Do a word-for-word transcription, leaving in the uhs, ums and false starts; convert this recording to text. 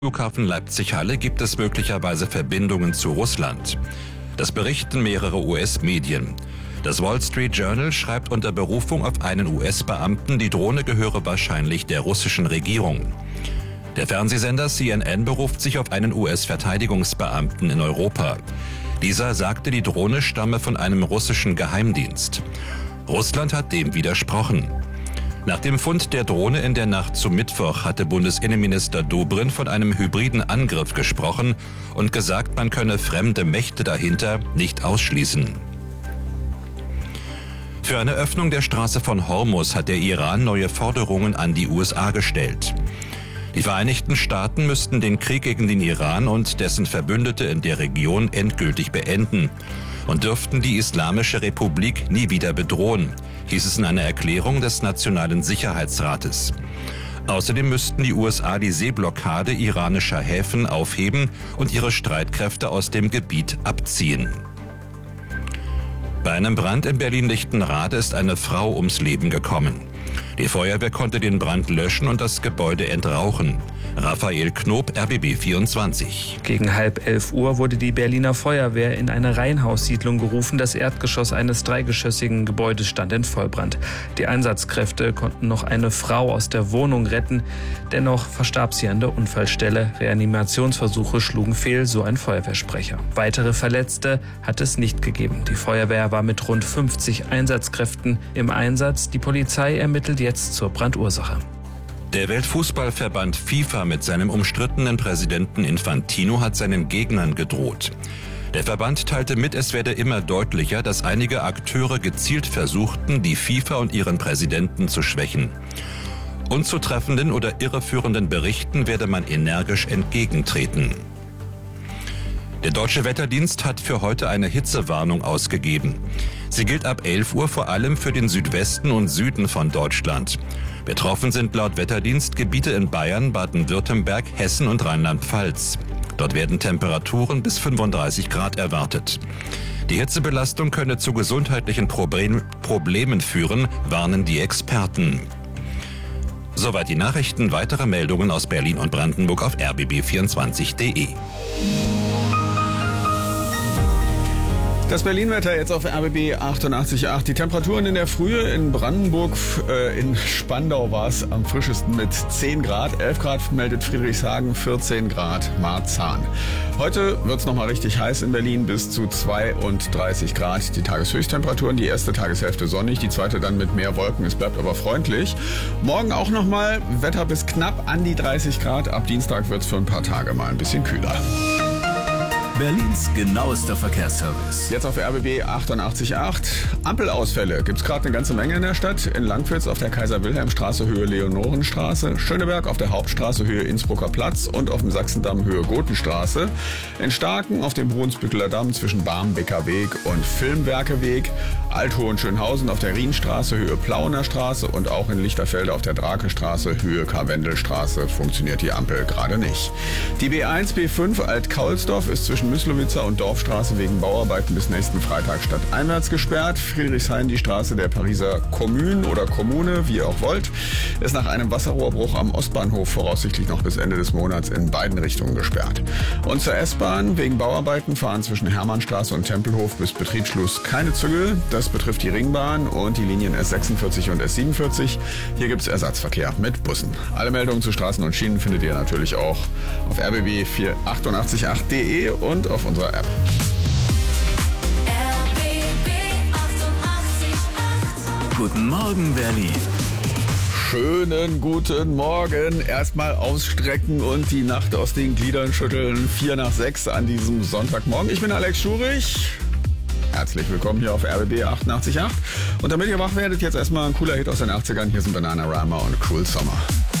Flughafen Leipzig-Halle gibt es möglicherweise Verbindungen zu Russland. Das berichten mehrere U S-Medien. Das Wall Street Journal schreibt unter Berufung auf einen U S-Beamten, die Drohne gehöre wahrscheinlich der russischen Regierung. Der Fernsehsender C N N beruft sich auf einen U S-Verteidigungsbeamten in Europa. Dieser sagte, die Drohne stamme von einem russischen Geheimdienst. Russland hat dem widersprochen. Nach dem Fund der Drohne in der Nacht zum Mittwoch hatte Bundesinnenminister Dobrindt von einem hybriden Angriff gesprochen und gesagt, man könne fremde Mächte dahinter nicht ausschließen. Für eine Öffnung der Straße von Hormuz hat der Iran neue Forderungen an die U S A gestellt. Die Vereinigten Staaten müssten den Krieg gegen den Iran und dessen Verbündete in der Region endgültig beenden und dürften die Islamische Republik nie wieder bedrohen, hieß es in einer Erklärung des Nationalen Sicherheitsrates. Außerdem müssten die U S A die Seeblockade iranischer Häfen aufheben und ihre Streitkräfte aus dem Gebiet abziehen. Bei einem Brand in Berlin-Lichtenrade ist eine Frau ums Leben gekommen. Die Feuerwehr konnte den Brand löschen und das Gebäude entrauchen. Raphael Knob, R B B vierundzwanzig. Gegen halb elf Uhr wurde die Berliner Feuerwehr in eine Reihenhaussiedlung gerufen. Das Erdgeschoss eines dreigeschossigen Gebäudes stand in Vollbrand. Die Einsatzkräfte konnten noch eine Frau aus der Wohnung retten. Dennoch verstarb sie an der Unfallstelle. Reanimationsversuche schlugen fehl, so ein Feuerwehrsprecher. Weitere Verletzte hat es nicht gegeben. Die Feuerwehr war mit rund fünfzig Einsatzkräften im Einsatz. Die Polizei ermittelt jetzt zur Brandursache. Der Weltfußballverband FIFA mit seinem umstrittenen Präsidenten Infantino hat seinen Gegnern gedroht. Der Verband teilte mit, es werde immer deutlicher, dass einige Akteure gezielt versuchten, die FIFA und ihren Präsidenten zu schwächen. Unzutreffenden oder irreführenden Berichten werde man energisch entgegentreten. Der Deutsche Wetterdienst hat für heute eine Hitzewarnung ausgegeben. Sie gilt ab elf Uhr vor allem für den Südwesten und Süden von Deutschland. Betroffen sind laut Wetterdienst Gebiete in Bayern, Baden-Württemberg, Hessen und Rheinland-Pfalz. Dort werden Temperaturen bis fünfunddreißig Grad erwartet. Die Hitzebelastung könne zu gesundheitlichen Problem- Problemen führen, warnen die Experten. Soweit die Nachrichten. Weitere Meldungen aus Berlin und Brandenburg auf r b b vierundzwanzig punkt d e. Das Berlin-Wetter jetzt auf R B B achtundachtzig Komma acht. Die Temperaturen in der Frühe in Brandenburg, äh, in Spandau war es am frischesten mit zehn Grad. elf Grad meldet Friedrichshagen, vierzehn Grad Marzahn. Heute wird es nochmal richtig heiß in Berlin, bis zu zweiunddreißig Grad. Die Tageshöchsttemperaturen, die erste Tageshälfte sonnig, die zweite dann mit mehr Wolken. Es bleibt aber freundlich. Morgen auch nochmal Wetter bis knapp an die dreißig Grad. Ab Dienstag wird es für ein paar Tage mal ein bisschen kühler. Berlins genauester Verkehrsservice. Jetzt auf R B B achtundachtzig Komma acht. Ampelausfälle gibt es gerade eine ganze Menge in der Stadt. In Langwitz auf der Kaiser-Wilhelm-Straße Höhe Leonorenstraße, Schöneberg auf der Hauptstraße Höhe Innsbrucker Platz und auf dem Sachsendamm Höhe Gotenstraße. In Starken auf dem Brunsbütteler Damm zwischen Barmbeker Weg und Filmwerkeweg. Althohenschönhausen auf der Rienstraße Höhe Plauener Straße und auch in Lichterfelde auf der Drakestraße Höhe Karwendelstraße funktioniert die Ampel gerade nicht. Die B eins B fünf Alt-Kaulsdorf ist zwischen Müslowitzer und Dorfstraße wegen Bauarbeiten bis nächsten Freitag stadteinwärts gesperrt. Friedrichshain, die Straße der Pariser Kommune oder Kommune, wie ihr auch wollt, ist nach einem Wasserrohrbruch am Ostbahnhof voraussichtlich noch bis Ende des Monats in beiden Richtungen gesperrt. Und zur S-Bahn, wegen Bauarbeiten fahren zwischen Hermannstraße und Tempelhof bis Betriebsschluss keine Züge. Das betrifft die Ringbahn und die Linien S sechsundvierzig und S siebenundvierzig. Hier gibt es Ersatzverkehr mit Bussen. Alle Meldungen zu Straßen und Schienen findet ihr natürlich auch auf r b b achtundachtzig Komma acht punkt d e und auf unserer App. R B B achtundachtzig Komma acht. Guten Morgen, Berlin. Schönen guten Morgen. Erstmal ausstrecken und die Nacht aus den Gliedern schütteln. Vier nach sechs an diesem Sonntagmorgen. Ich bin Alex Schurich. Herzlich willkommen hier auf R B B achtundachtzig Komma acht. Und damit ihr wach werdet, jetzt erstmal ein cooler Hit aus den achtzigern. Hier sind Bananarama und Cruel Summer.